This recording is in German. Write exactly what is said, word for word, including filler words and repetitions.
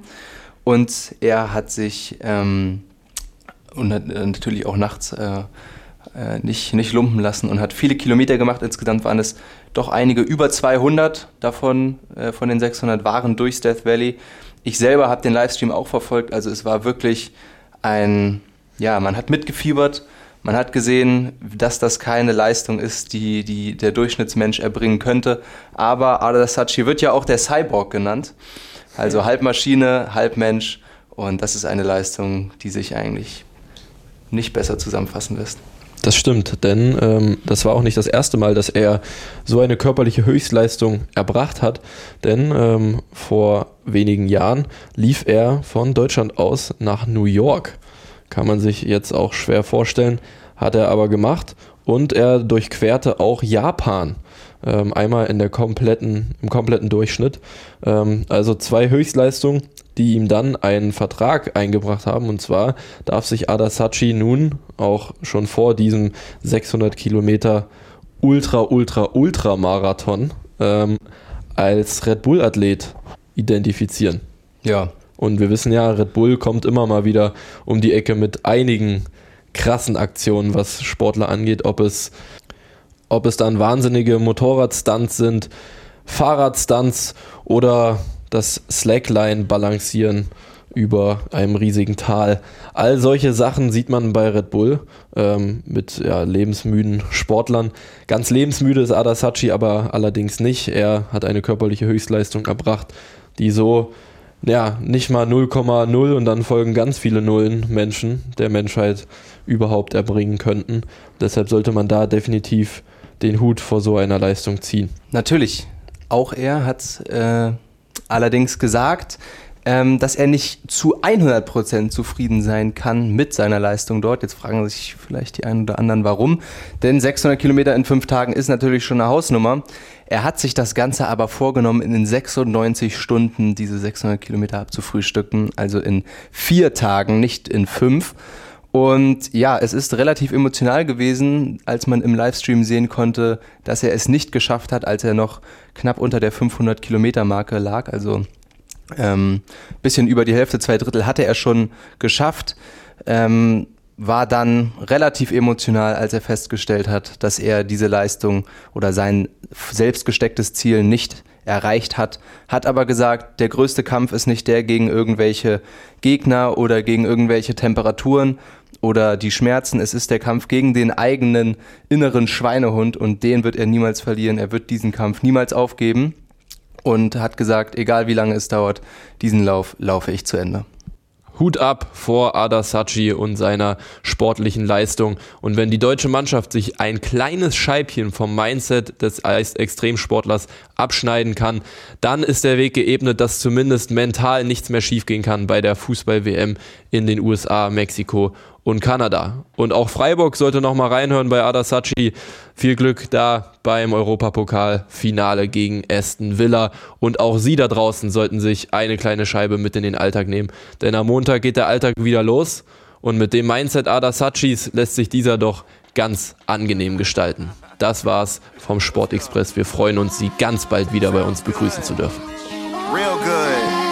und er hat sich ähm, und hat, äh, natürlich auch nachts äh, äh, nicht, nicht lumpen lassen und hat viele Kilometer gemacht. Insgesamt waren es doch einige, über zweihundert davon, äh, von den sechshundert waren durchs Death Valley. Ich selber habe den Livestream auch verfolgt, also es war wirklich ein, ja, man hat mitgefiebert. Man hat gesehen, dass das keine Leistung ist, die, die der Durchschnittsmensch erbringen könnte. Aber Ardha Sachi wird ja auch der Cyborg genannt. Also halb Maschine, halb Mensch. Und das ist eine Leistung, die sich eigentlich nicht besser zusammenfassen lässt. Das stimmt, denn ähm, das war auch nicht das erste Mal, dass er so eine körperliche Höchstleistung erbracht hat. Denn ähm, vor wenigen Jahren lief er von Deutschland aus nach New York. Kann man sich jetzt auch schwer vorstellen, hat er aber gemacht und er durchquerte auch Japan, ähm, einmal in der kompletten, im kompletten Durchschnitt. Ähm, also zwei Höchstleistungen, die ihm dann einen Vertrag eingebracht haben, und zwar darf sich Ardha Sachi nun auch schon vor diesem sechshundert Kilometer Ultra, Ultra, Ultra-Marathon ähm, als Red Bull-Athlet identifizieren. Ja. Und wir wissen ja, Red Bull kommt immer mal wieder um die Ecke mit einigen krassen Aktionen, was Sportler angeht. Ob es, ob es dann wahnsinnige Motorradstunts sind, Fahrradstunts oder das Slackline-Balancieren über einem riesigen Tal. All solche Sachen sieht man bei Red Bull ähm, mit ja, lebensmüden Sportlern. Ganz lebensmüde ist Ardha Sachi aber allerdings nicht. Er hat eine körperliche Höchstleistung erbracht, die so ja, nicht mal null Komma null und dann folgen ganz viele Nullen Menschen der Menschheit überhaupt erbringen könnten. Deshalb sollte man da definitiv den Hut vor so einer Leistung ziehen. Natürlich. Auch er hat äh, allerdings gesagt, ähm, dass er nicht zu hundert Prozent zufrieden sein kann mit seiner Leistung dort. Jetzt fragen sich vielleicht die einen oder anderen, warum. Denn sechshundert Kilometer in fünf Tagen ist natürlich schon eine Hausnummer. Er hat sich das Ganze aber vorgenommen, in den sechsundneunzig Stunden diese sechshundert Kilometer abzufrühstücken. Also in vier Tagen, nicht in fünf. Und ja, es ist relativ emotional gewesen, als man im Livestream sehen konnte, dass er es nicht geschafft hat, als er noch knapp unter der fünfhundert Kilometer Marke lag. Also ähm, bisschen über die Hälfte, zwei Drittel hatte er schon geschafft. Ähm, war dann relativ emotional, als er festgestellt hat, dass er diese Leistung oder sein selbst gestecktes Ziel nicht erreicht hat, hat aber gesagt, der größte Kampf ist nicht der gegen irgendwelche Gegner oder gegen irgendwelche Temperaturen oder die Schmerzen, es ist der Kampf gegen den eigenen inneren Schweinehund und den wird er niemals verlieren, er wird diesen Kampf niemals aufgeben und hat gesagt, egal wie lange es dauert, diesen Lauf laufe ich zu Ende. Hut ab vor Ardha Sachi und seiner sportlichen Leistung. Und wenn die deutsche Mannschaft sich ein kleines Scheibchen vom Mindset des Extremsportlers abschneiden kann, dann ist der Weg geebnet, dass zumindest mental nichts mehr schiefgehen kann bei der Fußball-W M in den U S A, Mexiko und Kanada. Und auch Freiburg sollte nochmal reinhören bei Ardha Sachi. Viel Glück da beim Europapokal-Finale gegen Aston Villa. Und auch Sie da draußen sollten sich eine kleine Scheibe mit in den Alltag nehmen. Denn am Montag geht der Alltag wieder los. Und mit dem Mindset Ardha Sachis lässt sich dieser doch ganz angenehm gestalten. Das war's vom Sportexpress. Wir freuen uns, Sie ganz bald wieder bei uns begrüßen zu dürfen. Real good.